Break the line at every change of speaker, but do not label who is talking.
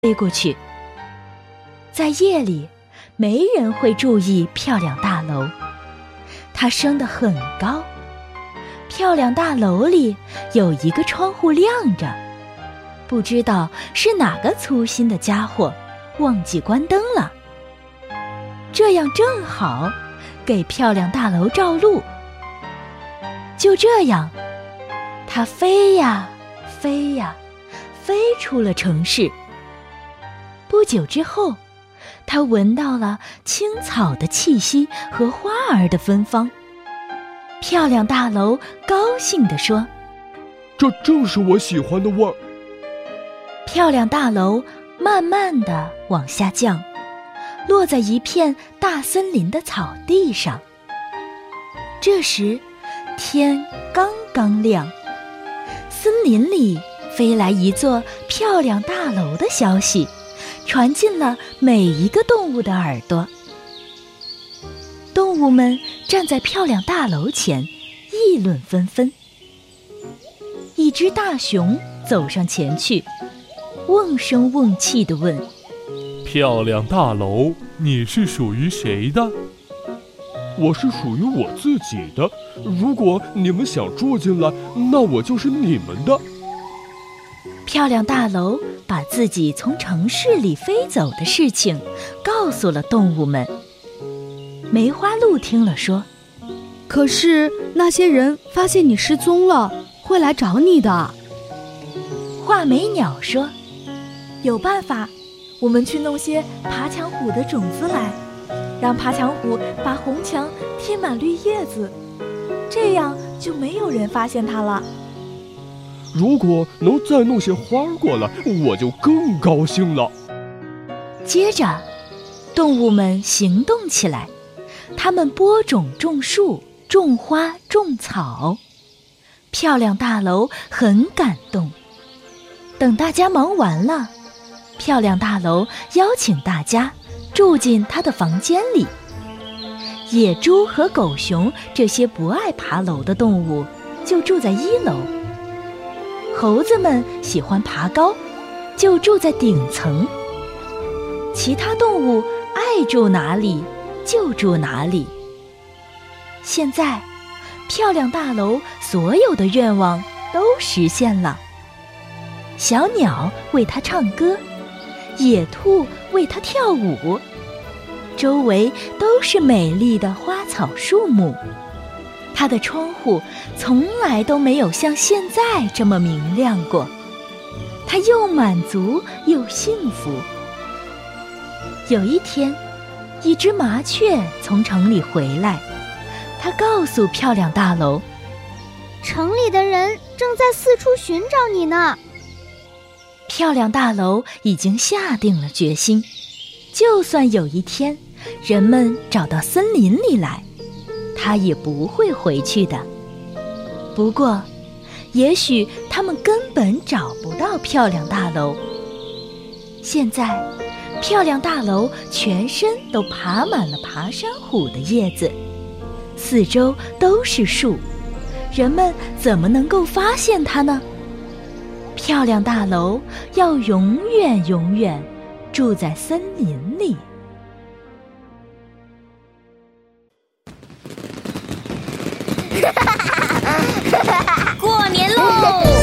飞过去。在夜里，没人会注意漂亮大楼，它升得很高。漂亮大楼里有一个窗户亮着，不知道是哪个粗心的家伙忘记关灯了。这样正好给漂亮大楼照路。就这样，它飞呀飞呀，飞出了城市。不久之后，它闻到了青草的气息和花儿的芬芳。漂亮大楼高兴地说：“
这正是我喜欢的味儿。”
漂亮大楼慢慢地往下降，落在一片大森林的草地上。这时，天刚刚亮，森林里飞来一座漂亮大楼的消息，传进了每一个动物的耳朵。动物们站在漂亮大楼前，议论纷纷。一只大熊走上前去，瓮声瓮气地问：“
漂亮大楼，你是属于谁的？”“
我是属于我自己的，如果你们想住进来，那我就是你们的。”
漂亮大楼把自己从城市里飞走的事情告诉了动物们。梅花鹿听了说：“
可是那些人发现你失踪了，会来找你的。”
画眉鸟说：“
有办法，我们去弄些爬墙虎的种子来，让爬墙虎把红墙贴满绿叶子，这样就没有人发现它了。”“
如果能再弄些花过来，我就更高兴了。”
接着，动物们行动起来，它们播种种树，种花种草。漂亮大楼很感动。等大家忙完了，漂亮大楼邀请大家住进他的房间里。野猪和狗熊这些不爱爬楼的动物就住在1楼。猴子们喜欢爬高，就住在顶层。其他动物爱住哪里就住哪里。现在，漂亮大楼所有的愿望都实现了。小鸟为它唱歌，野兔为它跳舞，周围都是美丽的花草树木。它的窗户从来都没有像现在这么明亮过。它又满足又幸福。有一天，一只麻雀从城里回来，它告诉漂亮大楼：“
城里的人正在四处寻找你呢。”
漂亮大楼已经下定了决心，就算有一天人们找到森林里来，它也不会回去的。不过，也许他们根本找不到漂亮大楼。现在，漂亮大楼全身都爬满了爬山虎的叶子，四周都是树，人们怎么能够发现它呢？漂亮大楼要永远永远住在森林里。
过年喽！